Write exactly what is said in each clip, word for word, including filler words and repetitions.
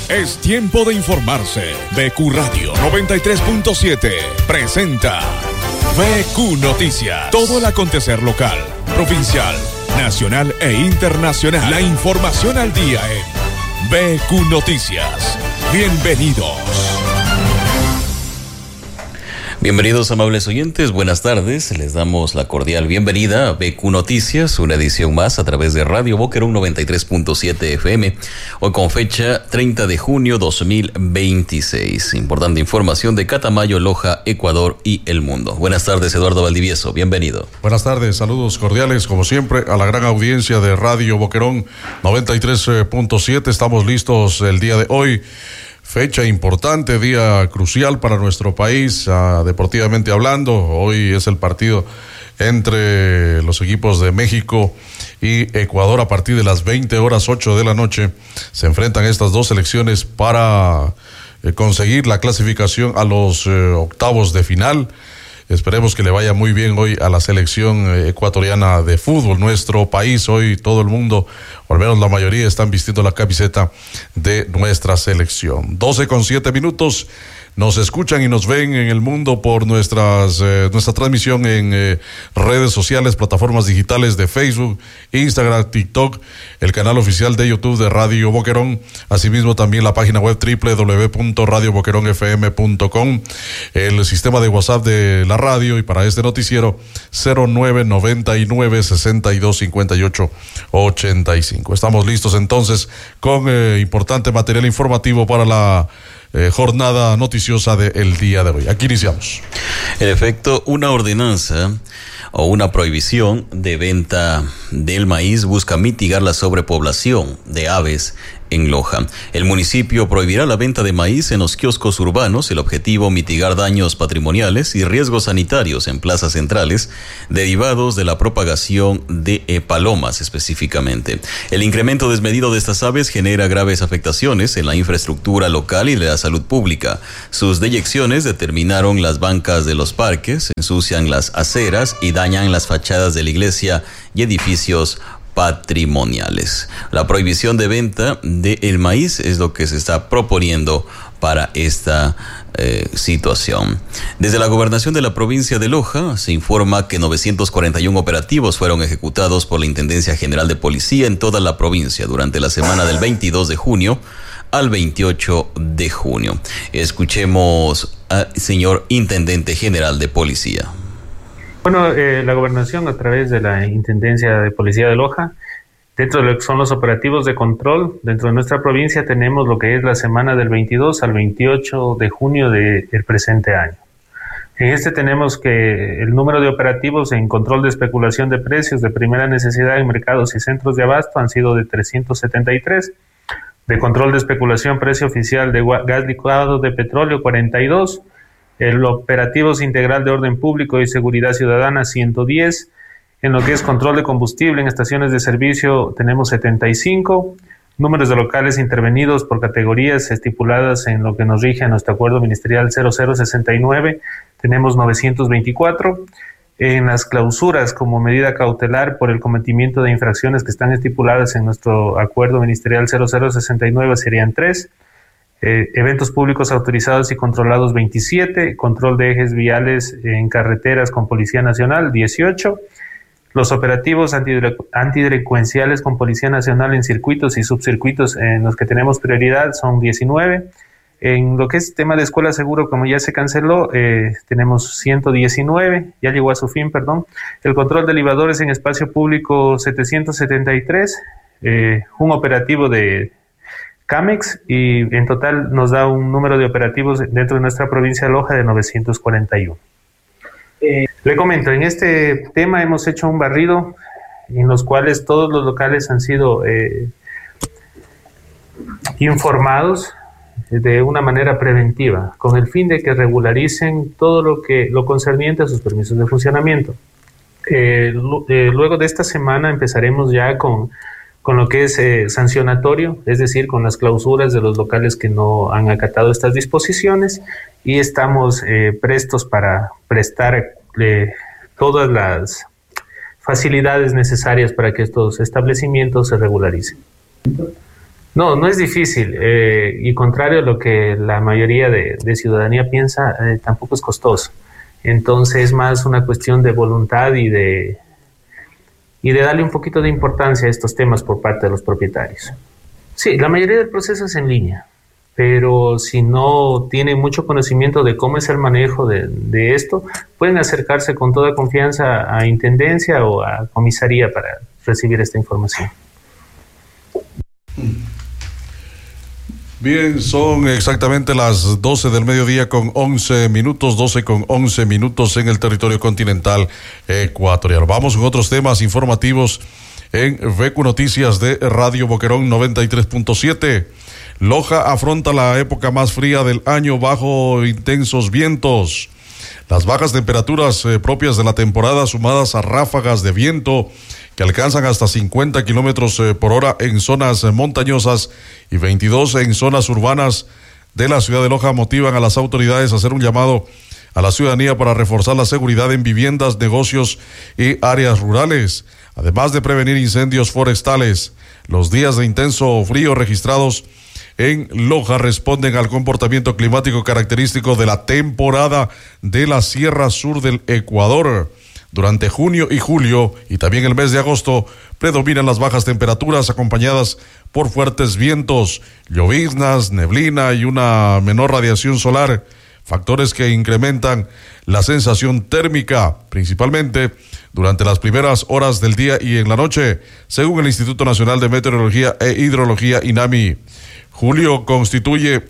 Es tiempo de informarse. B Q Radio noventa y tres punto siete presenta B Q Noticias. Todo el acontecer local, provincial, nacional e internacional. La información al día en B Q Noticias. Bienvenidos. Bienvenidos, amables oyentes, buenas tardes, les damos la cordial bienvenida a B Q Noticias, una edición más a través de Radio Boquerón noventa y tres punto siete F M, hoy con fecha treinta de junio dos mil veintiséis. Importante información de Catamayo, Loja, Ecuador y el mundo. Buenas tardes, Eduardo Valdivieso, bienvenido. Buenas tardes, saludos cordiales, como siempre, a la gran audiencia de Radio Boquerón noventa y tres punto siete. Estamos listos el día de hoy. Fecha importante, día crucial para nuestro país, uh, deportivamente hablando. Hoy es el partido entre los equipos de México y Ecuador a partir de las veinte horas ocho de la noche. Se enfrentan estas dos selecciones para eh, conseguir la clasificación a los eh, octavos de final. Esperemos que le vaya muy bien hoy a la selección ecuatoriana de fútbol. Nuestro país, hoy todo el mundo, o al menos la mayoría, están vistiendo la camiseta de nuestra selección. doce con siete minutos. Nos escuchan y nos ven en el mundo por nuestras eh, nuestra transmisión en eh, redes sociales, plataformas digitales de Facebook, Instagram, TikTok, el canal oficial de YouTube de Radio Boquerón, asimismo también la página web doble u doble u doble u punto radio boquerón f m punto com, el sistema de WhatsApp de la radio y para este noticiero cero nueve noventa y nueve sesenta y dos cincuenta y ocho ochenta y cinco. Estamos listos entonces con eh, importante material informativo para la Eh, jornada noticiosa del día de hoy. Aquí iniciamos. En efecto, una ordenanza o una prohibición de venta del maíz busca mitigar la sobrepoblación de aves en Loja. El municipio prohibirá la venta de maíz en los kioscos urbanos. El objetivo, mitigar daños patrimoniales y riesgos sanitarios en plazas centrales derivados de la propagación de eh, palomas específicamente. El incremento desmedido de estas aves genera graves afectaciones en la infraestructura local y de la salud pública. Sus deyecciones determinaron las bancas de los parques, ensucian las aceras y dañan las fachadas de la iglesia y edificios patrimoniales. La prohibición de venta del maíz es lo que se está proponiendo para esta eh, situación. Desde la gobernación de la provincia de Loja se informa que novecientos cuarenta y uno operativos fueron ejecutados por la Intendencia General de Policía en toda la provincia durante la semana del veintidós de junio al veintiocho de junio. Escuchemos al señor Intendente General de Policía. Bueno, eh, la gobernación a través de la Intendencia de Policía de Loja, dentro de lo que son los operativos de control, dentro de nuestra provincia tenemos lo que es la semana del veintidós al veintiocho de junio del presente año. En este tenemos que el número de operativos en control de especulación de precios de primera necesidad en mercados y centros de abasto han sido de trescientos setenta y tres, de control de especulación precio oficial de gas licuado de petróleo cuarenta y dos, el operativos integral de orden público y seguridad ciudadana ciento diez, en lo que es control de combustible en estaciones de servicio tenemos setenta y cinco, números de locales intervenidos por categorías estipuladas en lo que nos rige a nuestro acuerdo ministerial cero cero sesenta y nueve, tenemos novecientos veinticuatro, en las clausuras como medida cautelar por el cometimiento de infracciones que están estipuladas en nuestro acuerdo ministerial cero cero sesenta y nueve serían tres, Eh, eventos públicos autorizados y controlados veintisiete, control de ejes viales en carreteras con Policía Nacional dieciocho, los operativos antidelincuenciales con Policía Nacional en circuitos y subcircuitos en los que tenemos prioridad son diecinueve, en lo que es tema de escuela seguro, como ya se canceló, eh, tenemos ciento diecinueve, ya llegó a su fin, perdón, el control de libadores en espacio público setecientos setenta y tres, eh, un operativo de CAMEX y en total nos da un número de operativos dentro de nuestra provincia de Loja de novecientos cuarenta y uno. Eh, le comento, en este tema hemos hecho un barrido en los cuales todos los locales han sido eh, informados de una manera preventiva con el fin de que regularicen todo lo que lo concerniente a sus permisos de funcionamiento. Eh, eh, luego de esta semana empezaremos ya con con lo que es eh, sancionatorio, es decir, con las clausuras de los locales que no han acatado estas disposiciones, y estamos eh, prestos para prestar eh, todas las facilidades necesarias para que estos establecimientos se regularicen. No, no es difícil eh, y contrario a lo que la mayoría de, de ciudadanía piensa, eh, tampoco es costoso. Entonces es más una cuestión de voluntad y de, y de darle un poquito de importancia a estos temas por parte de los propietarios. Sí, la mayoría del proceso es en línea, pero si no tienen mucho conocimiento de cómo es el manejo de, de esto, pueden acercarse con toda confianza a Intendencia o a Comisaría para recibir esta información. Bien, son exactamente las doce del mediodía con once minutos, doce con once minutos en el territorio continental ecuatoriano. Vamos con otros temas informativos en V Q Noticias de Radio Boquerón noventa y tres punto siete. Loja afronta la época más fría del año bajo intensos vientos. Las bajas temperaturas eh, propias de la temporada, sumadas a ráfagas de viento que alcanzan hasta cincuenta kilómetros eh, por hora en zonas eh, montañosas y veintidós en zonas urbanas de la ciudad de Loja, motivan a las autoridades a hacer un llamado a la ciudadanía para reforzar la seguridad en viviendas, negocios y áreas rurales, además de prevenir incendios forestales. Los días de intenso frío registrados en Loja responden al comportamiento climático característico de la temporada de la Sierra Sur del Ecuador. Durante junio y julio y también el mes de agosto predominan las bajas temperaturas acompañadas por fuertes vientos, lloviznas, neblina y una menor radiación solar, factores que incrementan la sensación térmica, principalmente durante las primeras horas del día y en la noche, según el Instituto Nacional de Meteorología e Hidrología, INAMI. Julio constituye,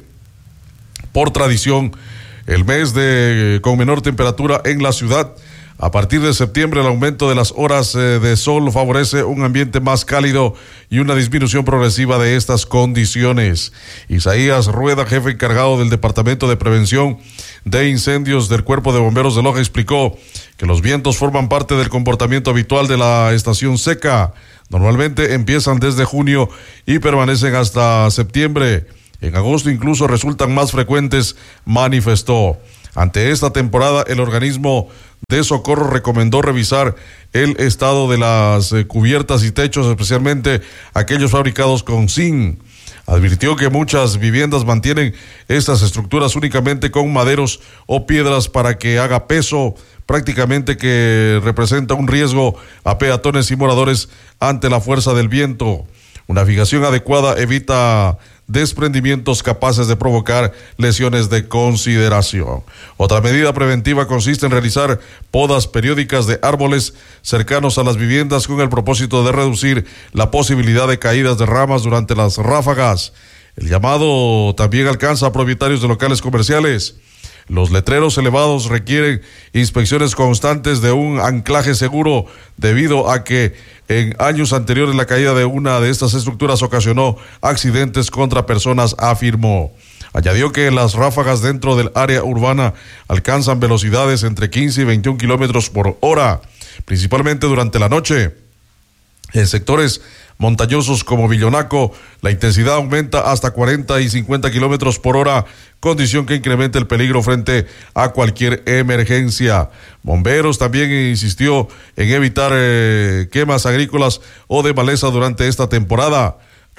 por tradición, el mes de con menor temperatura en la ciudad. A partir de septiembre, el aumento de las horas eh, de sol favorece un ambiente más cálido y una disminución progresiva de estas condiciones. Isaías Rueda, jefe encargado del Departamento de Prevención de Incendios del Cuerpo de Bomberos de Loja, explicó que los vientos forman parte del comportamiento habitual de la estación seca. Normalmente empiezan desde junio y permanecen hasta septiembre. En agosto incluso resultan más frecuentes, manifestó. Ante esta temporada, el organismo de socorro recomendó revisar el estado de las eh, cubiertas y techos, especialmente aquellos fabricados con zinc. Advirtió que muchas viviendas mantienen estas estructuras únicamente con maderos o piedras para que haga peso, prácticamente que representa un riesgo a peatones y moradores ante la fuerza del viento. Una fijación adecuada evita desprendimientos capaces de provocar lesiones de consideración. Otra medida preventiva consiste en realizar podas periódicas de árboles cercanos a las viviendas con el propósito de reducir la posibilidad de caídas de ramas durante las ráfagas. El llamado también alcanza a propietarios de locales comerciales. Los letreros elevados requieren inspecciones constantes de un anclaje seguro, debido a que en años anteriores la caída de una de estas estructuras ocasionó accidentes contra personas, afirmó. Añadió que las ráfagas dentro del área urbana alcanzan velocidades entre quince y veintiún kilómetros por hora, principalmente durante la noche. En sectores montañosos como Villonaco, la intensidad aumenta hasta cuarenta y cincuenta kilómetros por hora, condición que incrementa el peligro frente a cualquier emergencia. Bomberos también insistió en evitar eh, quemas agrícolas o de maleza durante esta temporada.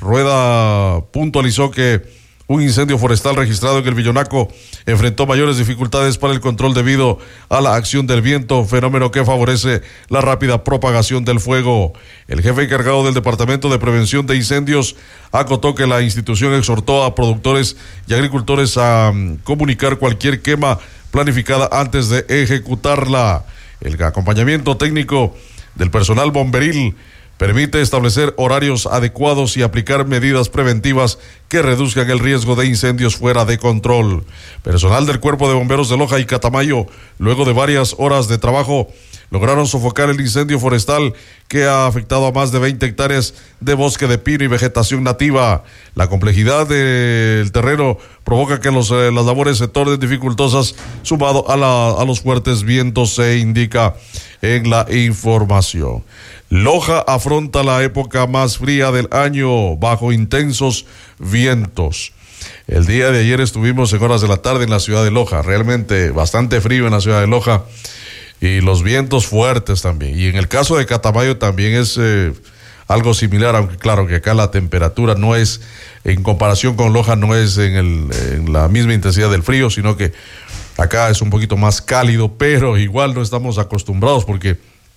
Rueda puntualizó que un incendio forestal registrado en el Villonaco enfrentó mayores dificultades para el control debido a la acción del viento, fenómeno que favorece la rápida propagación del fuego. El jefe encargado del Departamento de Prevención de Incendios acotó que la institución exhortó a productores y agricultores a um, comunicar cualquier quema planificada antes de ejecutarla. El acompañamiento técnico del personal bomberil permite establecer horarios adecuados y aplicar medidas preventivas que reduzcan el riesgo de incendios fuera de control. Personal del Cuerpo de Bomberos de Loja y Catamayo, luego de varias horas de trabajo, lograron sofocar el incendio forestal que ha afectado a más de veinte hectáreas de bosque de pino y vegetación nativa. La complejidad del terreno provoca que los, eh, las labores se tornen dificultosas, sumado a, la, a los fuertes vientos, se indica en la información. Loja afronta la época más fría del año bajo intensos vientos. El día de ayer estuvimos en horas de la tarde en la ciudad de Loja, realmente bastante frío en la ciudad de Loja y los vientos fuertes también. Y en el caso de Catamayo también es eh, algo similar, aunque claro que acá la temperatura no es, en comparación con Loja, no es en, el, en la misma intensidad del frío, sino que acá es un poquito más cálido, pero igual no estamos acostumbrados porque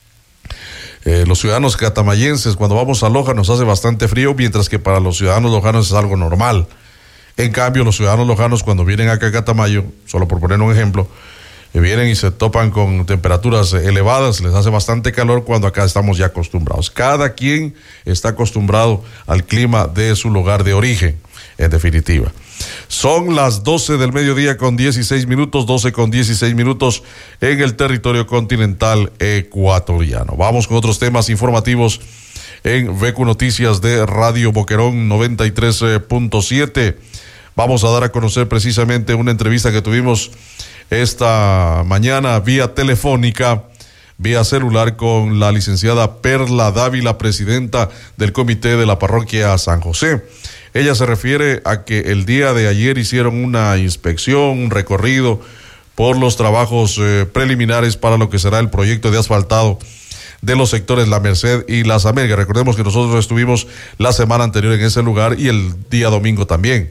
eh, los ciudadanos catamayenses cuando vamos a Loja nos hace bastante frío, mientras que para los ciudadanos lojanos es algo normal. En cambio, los ciudadanos lojanos cuando vienen acá a Catamayo, solo por poner un ejemplo, eh, vienen y se topan con temperaturas elevadas, les hace bastante calor cuando acá estamos ya acostumbrados. Cada quien está acostumbrado al clima de su lugar de origen, en definitiva. Son las doce del mediodía con dieciséis minutos, doce con dieciséis minutos en el territorio continental ecuatoriano. Vamos con otros temas informativos en V Q Noticias de Radio Boquerón noventa y tres punto siete. Vamos a dar a conocer precisamente una entrevista que tuvimos esta mañana vía telefónica, vía celular, con la licenciada Perla Dávila, presidenta del comité de la parroquia San José. Ella se refiere a que el día de ayer hicieron una inspección, un recorrido por los trabajos eh, preliminares para lo que será el proyecto de asfaltado de los sectores La Merced y Las Américas. Recordemos que nosotros estuvimos la semana anterior en ese lugar y el día domingo también.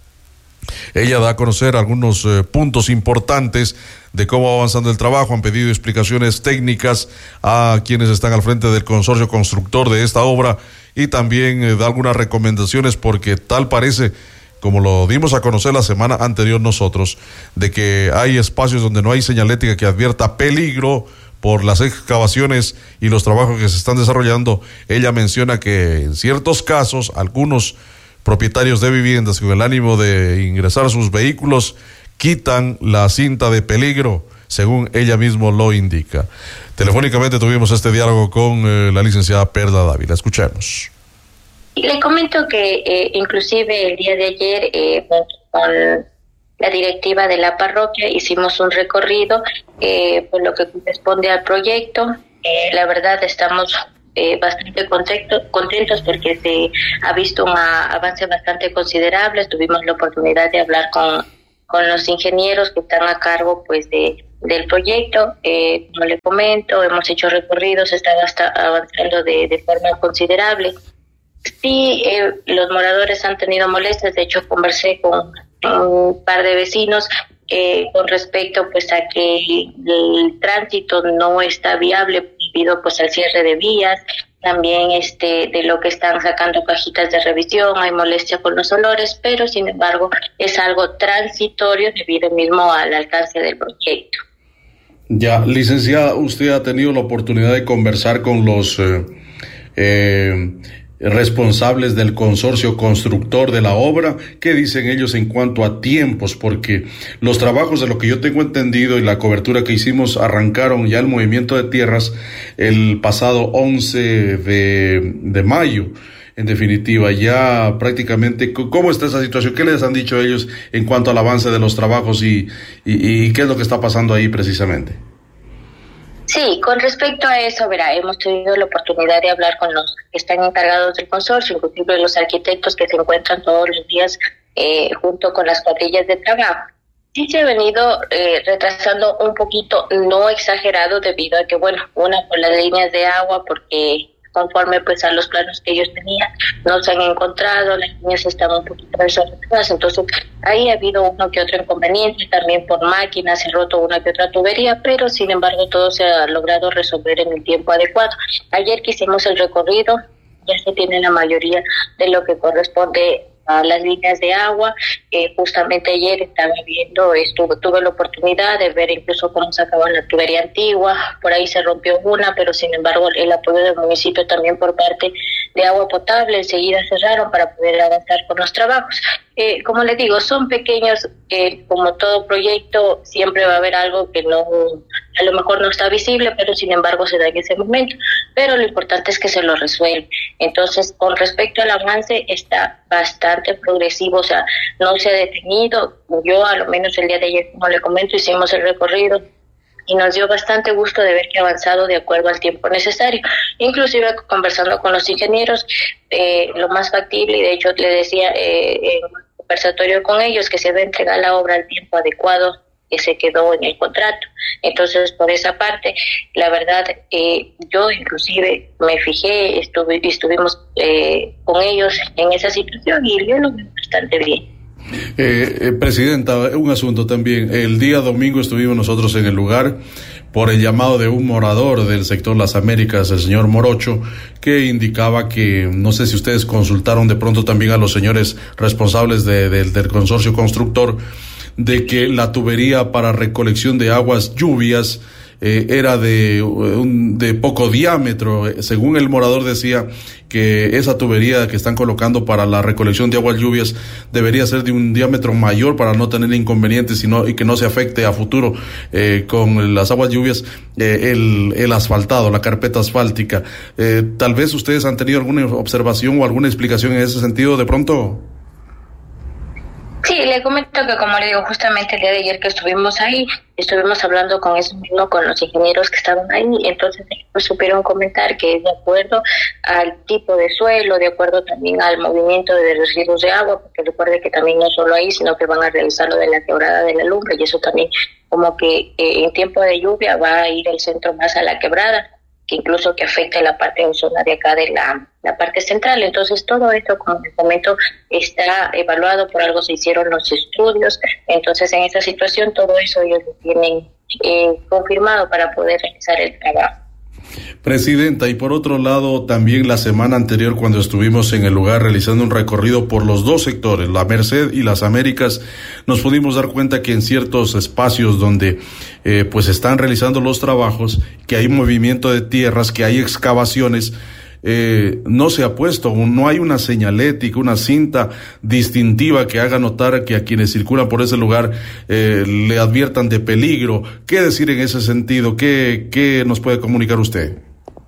Ella da a conocer algunos eh, puntos importantes de cómo va avanzando el trabajo. Han pedido explicaciones técnicas a quienes están al frente del consorcio constructor de esta obra y también eh, da algunas recomendaciones, porque tal parece, como lo dimos a conocer la semana anterior nosotros, de que hay espacios donde no hay señalética que advierta peligro por las excavaciones y los trabajos que se están desarrollando. Ella menciona que en ciertos casos algunos propietarios de viviendas con el ánimo de ingresar sus vehículos quitan la cinta de peligro, según ella mismo lo indica. Telefónicamente tuvimos este diálogo con eh, la licenciada Perla Dávila. Escuchemos. Le comento que eh, inclusive el día de ayer eh, con la directiva de la parroquia hicimos un recorrido eh, por lo que corresponde al proyecto. Eh, la verdad estamos Eh, bastante contento, contentos porque se ha visto un avance bastante considerable. Tuvimos la oportunidad de hablar con, con los ingenieros que están a cargo pues de del proyecto. Eh, como le comento, hemos hecho recorridos, está hasta avanzando de, de forma considerable. Sí, eh, los moradores han tenido molestias. De hecho, conversé con un par de vecinos eh, con respecto pues a que el tránsito no está viable debido pues al cierre de vías, también este de lo que están sacando cajitas de revisión, hay molestia con los olores, pero sin embargo es algo transitorio debido mismo al alcance del proyecto. Ya, licenciada, usted ha tenido la oportunidad de conversar con los eh, eh, responsables del consorcio constructor de la obra. ¿Qué dicen ellos en cuanto a tiempos? Porque los trabajos, de lo que yo tengo entendido y la cobertura que hicimos, arrancaron ya el movimiento de tierras el pasado once de mayo. En definitiva, ya prácticamente, ¿cómo está esa situación? ¿Qué les han dicho ellos en cuanto al avance de los trabajos y, y, y qué es lo que está pasando ahí precisamente? Sí, con respecto a eso, verá, hemos tenido la oportunidad de hablar con los que están encargados del consorcio, inclusive los arquitectos que se encuentran todos los días eh, junto con las cuadrillas de trabajo. Sí se ha venido eh, retrasando un poquito, no exagerado, debido a que, bueno, una por las líneas de agua, porque conforme pues a los planos que ellos tenían, no se han encontrado, las líneas están un poquito desordenadas, entonces ahí ha habido uno que otro inconveniente, también por máquinas se ha roto una que otra tubería, pero sin embargo todo se ha logrado resolver en el tiempo adecuado. Ayer que hicimos el recorrido, ya se tiene la mayoría de lo que corresponde a las líneas de agua. Eh, justamente ayer estaba viendo, estuve, tuve la oportunidad de ver incluso cómo sacaban la tubería antigua, por ahí se rompió una, pero sin embargo el apoyo del municipio también por parte de agua potable, enseguida cerraron para poder avanzar con los trabajos. Eh, como les digo, son pequeños, eh, como todo proyecto, siempre va a haber algo que no, a lo mejor no está visible, pero sin embargo se da en ese momento, pero lo importante es que se lo resuelve. Entonces, con respecto al avance, está bastante progresivo, o sea, no se ha detenido. Yo, a lo menos el día de ayer, como le comento, hicimos el recorrido y nos dio bastante gusto de ver que ha avanzado de acuerdo al tiempo necesario. Inclusive conversando con los ingenieros, eh, lo más factible, y de hecho le decía eh, en conversatorio con ellos, que se debe entregar la obra al tiempo adecuado que se quedó en el contrato. Entonces, por esa parte, la verdad, eh, yo inclusive me fijé, estuve, estuvimos eh, con ellos en esa situación y yo lo veo bastante bien. Eh, eh, Presidenta, un asunto también. El día domingo estuvimos nosotros en el lugar por el llamado de un morador del sector Las Américas, el señor Morocho, que indicaba que, no sé si ustedes consultaron de pronto también a los señores responsables de, de, del consorcio constructor, de que la tubería para recolección de aguas lluvias eh, era de, un, de poco diámetro. Según el morador decía que esa tubería que están colocando para la recolección de aguas lluvias debería ser de un diámetro mayor para no tener inconvenientes y, no, y que no se afecte a futuro eh, con las aguas lluvias eh, el, el asfaltado, la carpeta asfáltica. Eh, tal vez ustedes han tenido alguna observación o alguna explicación en ese sentido de pronto. Sí, le comento que, como le digo, justamente el día de ayer que estuvimos ahí, estuvimos hablando con eso mismo, con los ingenieros que estaban ahí, entonces ellos supieron comentar que de acuerdo al tipo de suelo, de acuerdo también al movimiento de residuos de agua, porque recuerde que también no solo ahí, sino que van a realizar lo de la quebrada de la lumbre, y eso también como que eh, en tiempo de lluvia va a ir el centro más a la quebrada, que incluso que afecte la parte de zona de acá de la, la parte central. Entonces todo esto, como les comento, está evaluado, por algo se hicieron los estudios. Entonces en esta situación todo eso ellos lo tienen eh, confirmado para poder realizar el trabajo. Presidenta, y por otro lado, también la semana anterior, cuando estuvimos en el lugar realizando un recorrido por los dos sectores, la Merced y las Américas, nos pudimos dar cuenta que en ciertos espacios donde eh, pues están realizando los trabajos, que hay movimiento de tierras, que hay excavaciones, eh, no se ha puesto, no hay una señalética, una cinta distintiva que haga notar que a quienes circulan por ese lugar eh, le adviertan de peligro. ¿Qué decir en ese sentido? ¿Qué, qué nos puede comunicar usted?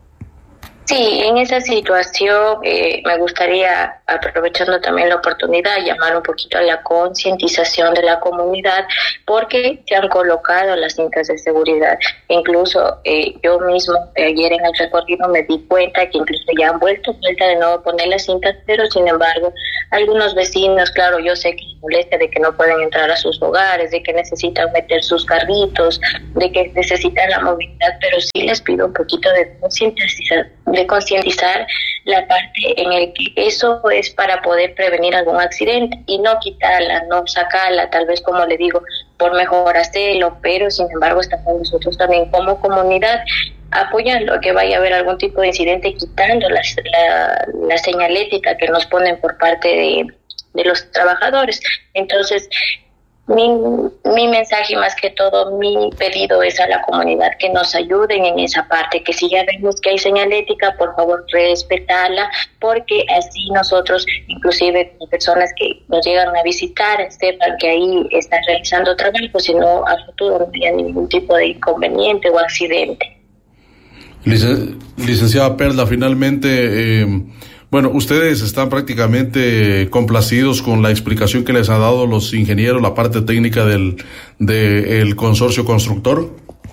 Sí, en esa situación eh, me gustaría, aprovechando también la oportunidad, llamar un poquito a la concientización de la comunidad, porque se han colocado las cintas de seguridad. Incluso eh, yo mismo eh, ayer en el recorrido me di cuenta que incluso ya han vuelto vuelta de nuevo a poner las cintas, pero sin embargo algunos vecinos, claro, yo sé que les molesta de que no pueden entrar a sus hogares, de que necesitan meter sus carritos, de que necesitan la movilidad, pero sí les pido un poquito de concientización de concientizar la parte en el que eso es para poder prevenir algún accidente y no quitarla, no sacarla, tal vez como le digo, por mejor hacerlo, pero sin embargo estamos nosotros también como comunidad apoyando a que vaya a haber algún tipo de incidente, quitando la, la, la señalética que nos ponen por parte de, de los trabajadores. Entonces, Mi, mi mensaje, más que todo, mi pedido es a la comunidad que nos ayuden en esa parte, que si ya vemos que hay señalética, por favor, respetarla, porque así nosotros, inclusive personas que nos llegan a visitar, sepan que ahí están realizando trabajo, si no, a futuro no haya ningún tipo de inconveniente o accidente. Licen, licenciada Perla, finalmente... Eh... Bueno, ustedes están prácticamente complacidos con la explicación que les han dado los ingenieros, la parte técnica del, del consorcio constructor.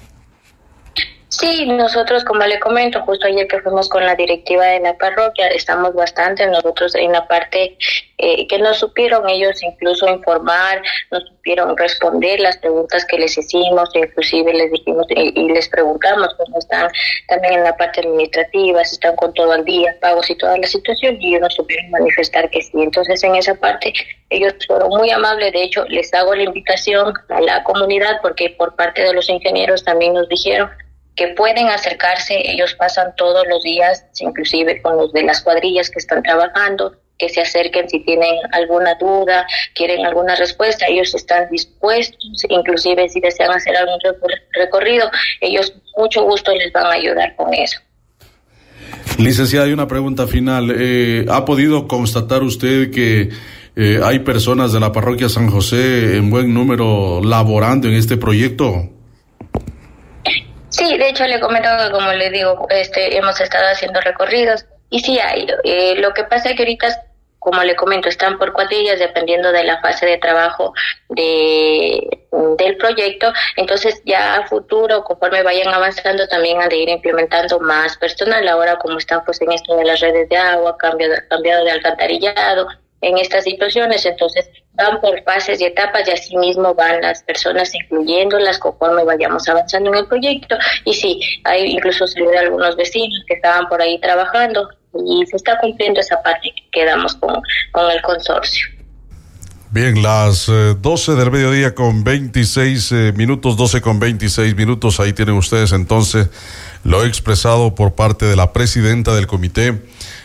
Sí, nosotros, como le comento, justo ayer que fuimos con la directiva de la parroquia, estamos bastante nosotros en la parte eh, que nos supieron ellos incluso informar, nos supieron responder las preguntas que les hicimos, inclusive les dijimos y, y les preguntamos cómo están también en la parte administrativa, si están con todo el día, pagos y toda la situación, y ellos nos supieron manifestar que sí. Entonces, en esa parte, ellos fueron muy amables. De hecho, les hago la invitación a la comunidad, porque por parte de los ingenieros también nos dijeron que pueden acercarse, ellos pasan todos los días, inclusive con los de las cuadrillas que están trabajando, que se acerquen si tienen alguna duda, quieren alguna respuesta, ellos están dispuestos, inclusive si desean hacer algún recorrido, ellos mucho gusto les van a ayudar con eso. Licenciada, hay una pregunta final. Eh, ¿Ha podido constatar usted que eh, hay personas de la parroquia San José en buen número laborando en este proyecto? Sí, de hecho le comento que, como le digo, este, hemos estado haciendo recorridos y sí hay. Eh, lo que pasa es que ahorita, como le comento, están por cuadrillas dependiendo de la fase de trabajo de del proyecto. Entonces ya a futuro, conforme vayan avanzando, también han de ir implementando más personal. Ahora, como están pues en esto de las redes de agua, cambio de, cambiado de alcantarillado, en estas situaciones, entonces van por fases y etapas y así mismo van las personas incluyéndolas conforme vayamos avanzando en el proyecto. Y sí, hay incluso se de algunos vecinos que estaban por ahí trabajando y se está cumpliendo esa parte que quedamos con, con el consorcio. Bien, las eh, doce del mediodía con veintiséis eh, minutos, doce con veintiséis minutos, ahí tienen ustedes entonces lo expresado por parte de la presidenta del Comité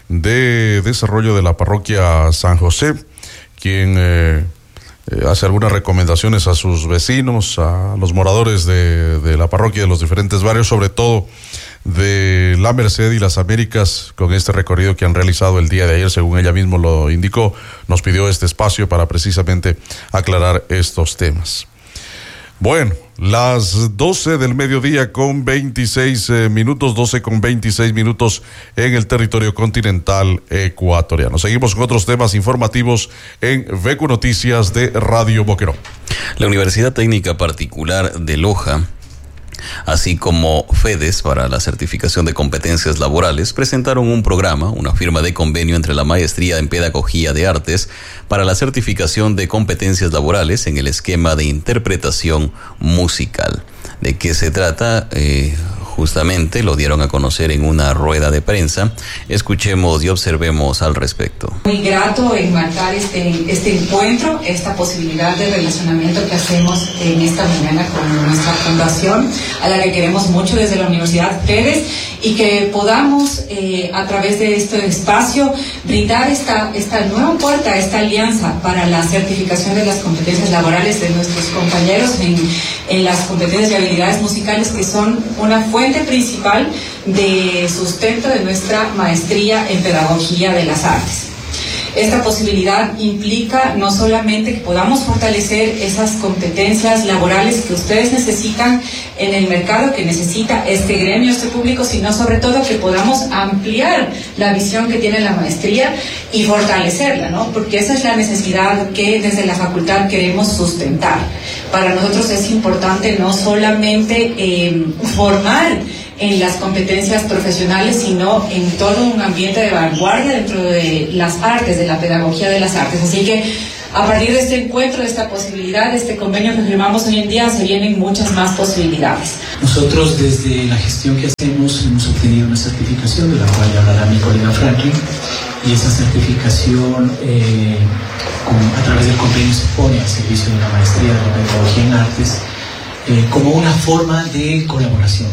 de Desarrollo de la Parroquia San José, quien eh, eh, hace algunas recomendaciones a sus vecinos, a los moradores de, de la parroquia de los diferentes barrios, sobre todo de La Merced y Las Américas, con este recorrido que han realizado el día de ayer, según ella mismo lo indicó. Nos pidió este espacio para precisamente aclarar estos temas. Bueno, las doce del mediodía con veintiséis eh, minutos, doce con veintiséis minutos en el territorio continental ecuatoriano. Seguimos con otros temas informativos en V Q Noticias de Radio Boquerón. La Universidad Técnica Particular de Loja, así como FEDES para la certificación de competencias laborales, presentaron un programa, una firma de convenio entre la Maestría en Pedagogía de Artes para la certificación de competencias laborales en el esquema de interpretación musical. ¿De qué se trata? Eh, justamente lo dieron a conocer en una rueda de prensa. Escuchemos y observemos al respecto. Muy grato enmarcar este, este encuentro, esta posibilidad de relacionamiento que hacemos en esta mañana con nuestra fundación, a la que queremos mucho desde la Universidad FEDES, y que podamos eh, a través de este espacio brindar esta, esta nueva puerta, esta alianza para la certificación de las competencias laborales de nuestros compañeros en, en las competencias y habilidades musicales, que son una fuente principal de sustento de nuestra maestría en Pedagogía de las Artes. Esta posibilidad implica no solamente que podamos fortalecer esas competencias laborales que ustedes necesitan en el mercado, que necesita este gremio, este público, sino sobre todo que podamos ampliar la visión que tiene la maestría y fortalecerla, ¿no? Porque esa es la necesidad que desde la facultad queremos sustentar. Para nosotros es importante no solamente eh, formar en las competencias profesionales, sino en todo un ambiente de vanguardia dentro de las artes, de la pedagogía de las artes. Así que a partir de este encuentro, de esta posibilidad, de este convenio que firmamos hoy en día, se vienen muchas más posibilidades. Nosotros desde la gestión que hacemos hemos obtenido una certificación, de la cual hablará mi colega Franklin, y esa certificación eh, con, a través del convenio se pone al servicio de la maestría de la pedagogía en artes eh, como una forma de colaboración.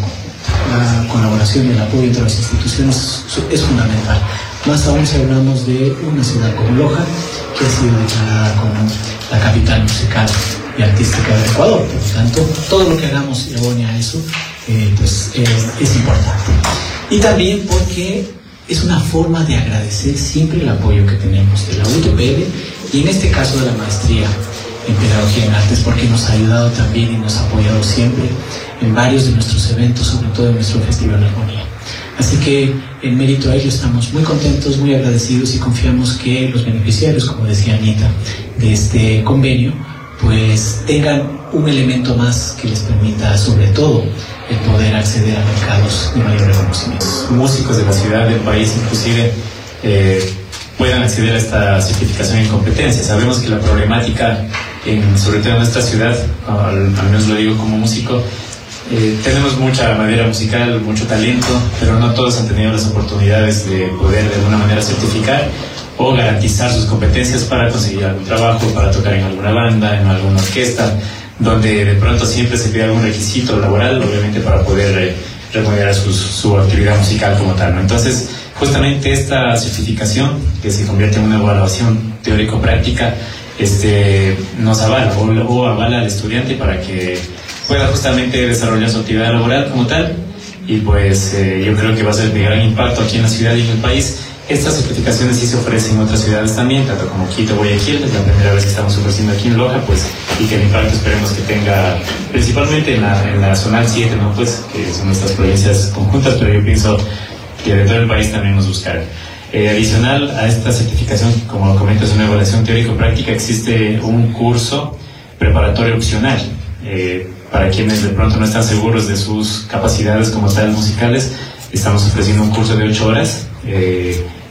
La colaboración y el apoyo entre las instituciones es fundamental, más aún si hablamos de una ciudad como Loja, que ha sido declarada como la capital musical y artística del Ecuador. Por lo tanto, todo lo que hagamos Evonia a eso eh, pues, eh, es importante. Y también porque es una forma de agradecer siempre el apoyo que tenemos de la U T P L y en este caso de la maestría en Pedagogía en Artes, porque nos ha ayudado también y nos ha apoyado siempre en varios de nuestros eventos, sobre todo en nuestro Festival de Armonía. Así que en mérito a ello estamos muy contentos, muy agradecidos y confiamos que los beneficiarios, como decía Anita, de este convenio, pues tengan un elemento más que les permita sobre todo el poder acceder a mercados de mayor reconocimiento. Músicos de la ciudad, del país inclusive, eh, puedan acceder a esta certificación en competencia. Sabemos que la problemática, en, sobre todo en nuestra ciudad, al, al menos lo digo como músico, eh, tenemos mucha madera musical, mucho talento, pero no todos han tenido las oportunidades de poder de alguna manera certificar o garantizar sus competencias para conseguir algún trabajo, para tocar en alguna banda, en alguna orquesta, donde de pronto siempre se pide algún requisito laboral, obviamente para poder eh, remunerar su, su actividad musical como tal, ¿no? Entonces, justamente esta certificación, que se convierte en una evaluación teórico-práctica, este, nos avala o, o avala al estudiante para que pueda justamente desarrollar su actividad laboral como tal, y pues eh, yo creo que va a ser de gran impacto aquí en la ciudad y en el país. Estas certificaciones sí se ofrecen en otras ciudades también, tanto como Quito, Guayaquil, es la primera vez que estamos ofreciendo aquí en Loja, pues, y que el impacto esperemos que tenga, principalmente en la, en la Zonal siete, ¿no? Pues, que son nuestras provincias conjuntas, pero yo pienso que de todo el país también nos buscarán. Eh, adicional a esta certificación, como comento, es una evaluación teórico-práctica, existe un curso preparatorio opcional, eh, para quienes de pronto no están seguros de sus capacidades como tal musicales. Estamos ofreciendo un curso de ocho horas, eh,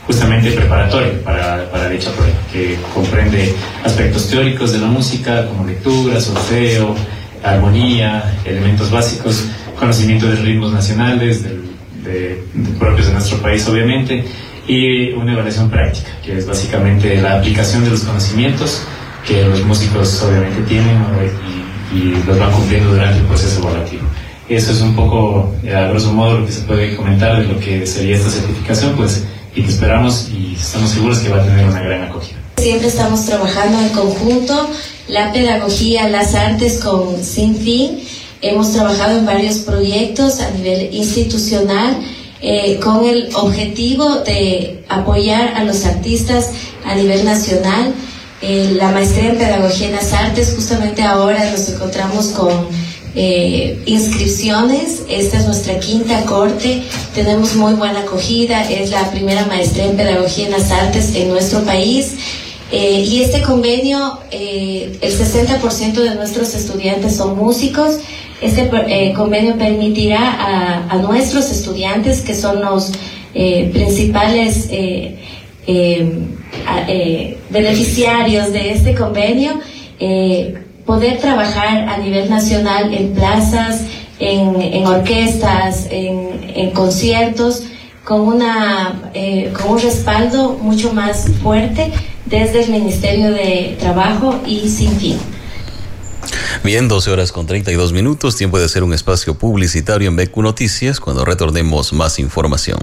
justamente preparatoria para, para dicha prueba, que comprende aspectos teóricos de la música como lectura, solfeo, armonía, elementos básicos, conocimiento de ritmos nacionales, de, de, de propios de nuestro país obviamente, y una evaluación práctica, que es básicamente la aplicación de los conocimientos que los músicos obviamente tienen, ¿no? y, y los van cumpliendo durante el proceso evaluativo. Eso es un poco, a grosso modo, lo que se puede comentar de lo que sería esta certificación, pues, y que esperamos y estamos seguros que va a tener una gran acogida. Siempre estamos trabajando en conjunto, la pedagogía, las artes con Sin Fin. Hemos trabajado en varios proyectos a nivel institucional eh, con el objetivo de apoyar a los artistas a nivel nacional. Eh, la maestría en pedagogía en las artes, justamente ahora nos encontramos con eh, inscripciones. Esta es nuestra quinta corte, tenemos muy buena acogida, es la primera maestría en pedagogía en las artes en nuestro país. Eh, y este convenio, eh, el sesenta por ciento de nuestros estudiantes son músicos. Este eh, convenio permitirá a, a nuestros estudiantes, que son los eh, principales eh, eh, a, eh, beneficiarios de este convenio, eh, poder trabajar a nivel nacional en plazas, en, en orquestas, en, en conciertos, con, una, eh, con un respaldo mucho más fuerte desde el Ministerio de Trabajo y Sin Fin. Bien, doce horas con treinta y dos minutos, tiempo de hacer un espacio publicitario en B Q Noticias. Cuando retornemos, más información.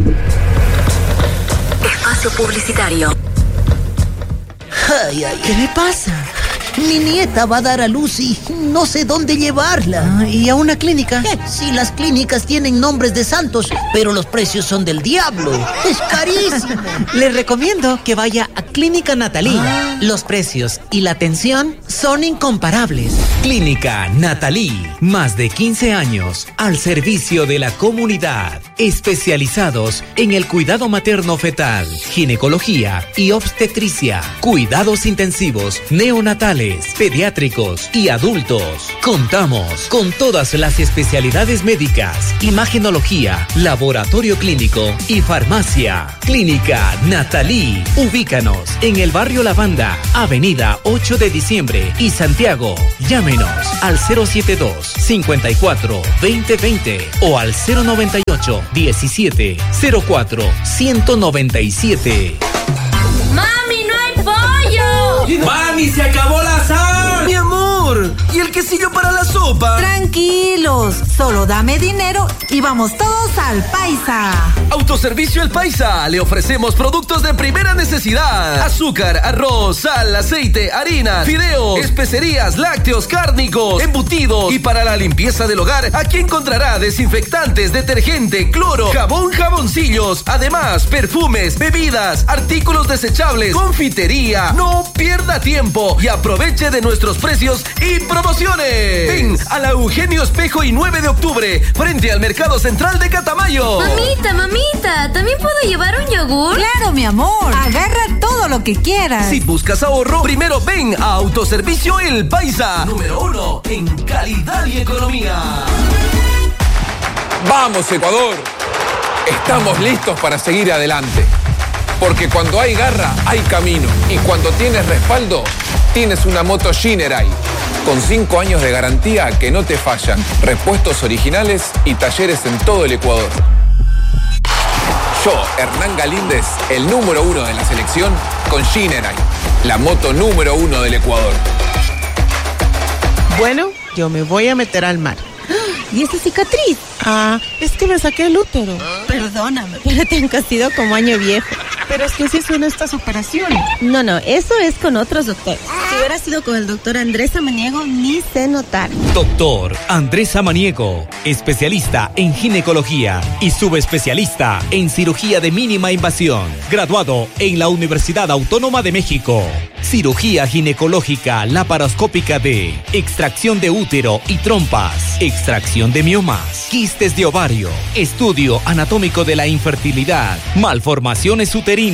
Espacio publicitario. Ay, ay, ¿qué le pasa? Mi nieta va a dar a luz y no sé dónde llevarla. ¿Y a una clínica? Eh, sí, las clínicas tienen nombres de santos, pero los precios son del diablo. Es carísimo. Le recomiendo que vaya a Clínica Natalí. Ah. Los precios y la atención son incomparables. Clínica Natalí, más de quince años al servicio de la comunidad. Especializados en el cuidado materno-fetal, ginecología y obstetricia, cuidados intensivos neonatales, pediátricos y adultos. Contamos con todas las especialidades médicas, imagenología, laboratorio clínico y farmacia. Clínica Natalí. Ubícanos en el barrio La Banda, avenida ocho de diciembre y Santiago. Llámenos al cero setenta y dos, cincuenta y cuatro, veinte veinte o al cero noventa y ocho, diecisiete, cero cuatro, ciento noventa y siete. ¡Mami, no hay pollo! ¡Mami, se acabó la sal! ¡Mi amor! ¿Y el quesillo para la sopa? Tranquilos, solo dame dinero y vamos todos al Paisa. Autoservicio El Paisa. Le ofrecemos productos de primera necesidad: azúcar, arroz, sal, aceite, harina, fideos, especerías, lácteos, cárnicos, embutidos. Y para la limpieza del hogar, aquí encontrará desinfectantes, detergente, cloro, jabón, jaboncillos. Además, perfumes, bebidas, artículos desechables, confitería. No pierda tiempo y aproveche de nuestros precios y promociones. Ven a la Eugenio Espejo y nueve de octubre, frente al Mercado Central de Catamayo. Mamita, mamita, ¿también puedo llevar un yogur? Claro, mi amor. Agarra todo lo que quieras. Si buscas ahorro, primero ven a Autoservicio El Paisa. Número uno en calidad y economía. Vamos, Ecuador. Estamos listos para seguir adelante. Porque cuando hay garra, hay camino. Y cuando tienes respaldo, tienes una moto Shinerai. Con cinco años de garantía que no te fallan, repuestos originales y talleres en todo el Ecuador. Yo, Hernán Galíndez, el número uno de la selección, con Shinerai, la moto número uno del Ecuador. Bueno, yo me voy a meter al mar. ¿Y esa cicatriz? Ah, es que me saqué el útero. Perdóname, pero te han cosido como año viejo. Pero es que sí son estas operaciones. No, no, eso es con otros doctores. Si hubiera sido con el doctor Andrés Samaniego, ni se notar. Doctor Andrés Samaniego, especialista en ginecología y subespecialista en cirugía de mínima invasión. Graduado en la Universidad Autónoma de México. Cirugía ginecológica laparoscópica de extracción de útero y trompas, extracción de miomas, quistes de ovario, estudio anatómico de la infertilidad, malformaciones uterinas.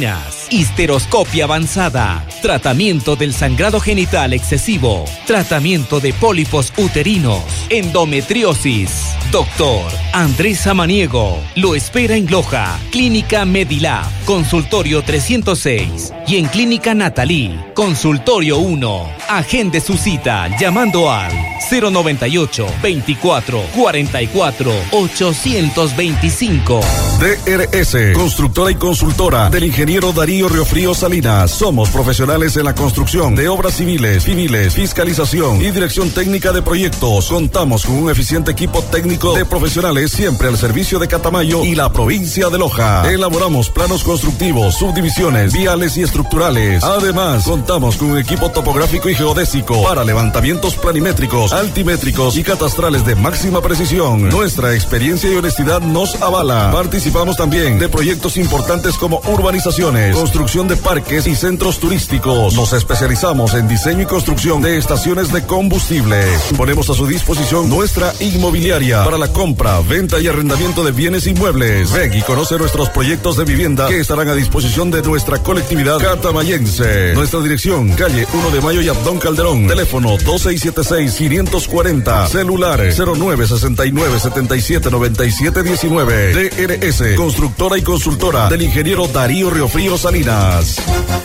histeroscopia avanzada, tratamiento del sangrado genital excesivo, tratamiento de pólipos uterinos, endometriosis. Doctor Andrés Samaniego lo espera en Loja, Clínica Medilab, Consultorio trescientos seis y en Clínica Natalí, Consultorio uno. Agende su cita llamando al cero noventa y ocho, veinticuatro, cuarenta y cuatro, ochocientos veinticinco. D R S, constructora y consultora del ingeniero Darío Riofrío Salinas. Somos profesionales en la construcción de obras civiles, civiles, fiscalización y dirección técnica de proyectos. Contamos con un eficiente equipo técnico de profesionales siempre al servicio de Catamayo y la provincia de Loja. Elaboramos planos constructivos, subdivisiones, viales y estructurales. Además, contamos con un equipo topográfico y geodésico para levantamientos planimétricos, altimétricos y catastrales de máxima precisión. Nuestra experiencia y honestidad nos avala. Participamos también de proyectos importantes como urbanizaciones, construcción de parques y centros turísticos. Nos especializamos en diseño y construcción de estaciones de combustible. Ponemos a su disposición nuestra inmobiliaria para la compra, venta y arrendamiento de bienes inmuebles. Ven y conoce nuestros proyectos de vivienda que estarán a disposición de nuestra colectividad catamayense. Nuestra dirección, calle uno de Mayo y Abdón Calderón. Teléfono dos seis siete seis, quinientos cuarenta. Celular cero nueve sesenta y nueve, setenta y siete, noventa y siete diecinueve. D R S, constructora y consultora del ingeniero Darío Riofrío Salinas.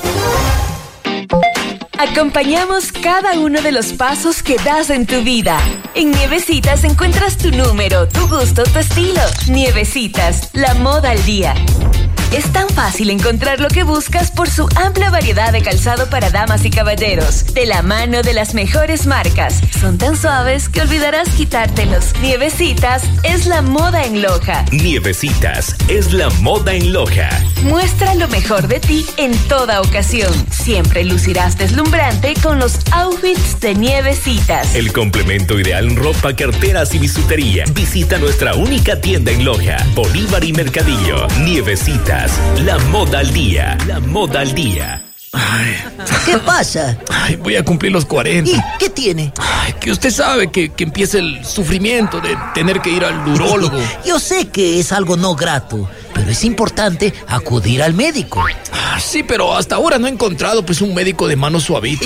Acompañamos cada uno de los pasos que das en tu vida. En Nievecitas encuentras tu número, tu gusto, tu estilo. Nievecitas, la moda al día. Es tan fácil encontrar lo que buscas por su amplia variedad de calzado para damas y caballeros, de la mano de las mejores marcas. Son tan suaves que olvidarás quitártelos. Nievecitas es la moda en Loja. Nievecitas es la moda en Loja. Muestra lo mejor de ti en toda ocasión. Siempre lucirás deslumbrante con los outfits de Nievecitas. El complemento ideal en ropa, carteras y bisutería. Visita nuestra única tienda en Loja, Bolívar y Mercadillo. Nievecitas. La moda al día. La moda al día. Ay. ¿Qué pasa? Ay, voy a cumplir los cuarenta. ¿Y qué tiene? Ay, que usted sabe que, que empieza el sufrimiento de tener que ir al urólogo. Yo sé que es algo no grato, pero es importante acudir al médico. Ah, sí, pero hasta ahora no he encontrado pues un médico de mano suavita.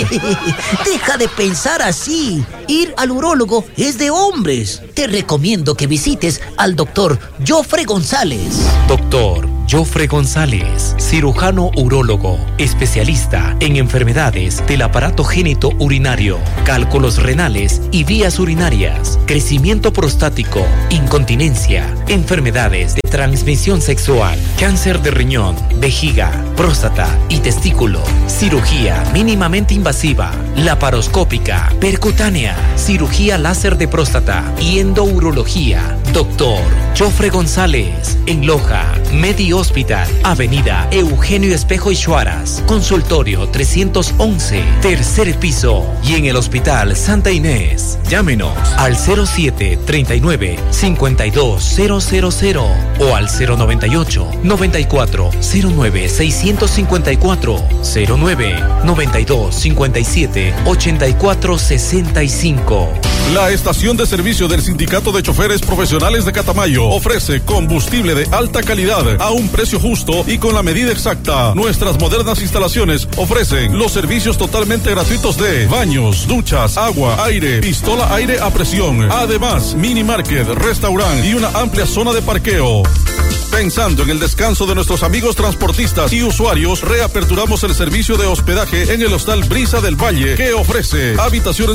Deja de pensar así. Ir al urólogo es de hombres. Te recomiendo que visites al doctor Jofre González. Doctor Jofre González, cirujano urólogo, especialista en enfermedades del aparato génito urinario, cálculos renales y vías urinarias, crecimiento prostático, incontinencia, enfermedades de transmisión sexual, cáncer de riñón, vejiga, próstata y testículo, cirugía mínimamente invasiva, laparoscópica, percutánea, cirugía láser de próstata y endourología. Doctor Jofre González, en Loja, Medi Hospital, Avenida Eugenio Espejo y Chuaras, Consultorio trescientos once, tercer piso, y en el Hospital Santa Inés. Llámenos al cero siete, treinta y nueve, cincuenta y dos, cero cero cero o al cero noventa y ocho, noventa y cuatro, cero nueve, seiscientos cincuenta y cuatro, cero nueve, noventa y dos, cincuenta y siete, ochenta y cuatro, sesenta y cinco. La estación de servicio del Sindicato de Choferes Profesionales de Catamayo ofrece combustible de alta calidad a un precio justo y con la medida exacta. Nuestras modernas instalaciones ofrecen los servicios totalmente gratuitos de baños, duchas, agua, aire, pistola aire a presión. Además, mini market, restaurante y una amplia zona de parqueo. Pensando en el descanso de nuestros amigos transportistas y usuarios, reaperturamos el servicio de hospedaje en el Hostal Brisa del Valle, que ofrece habitaciones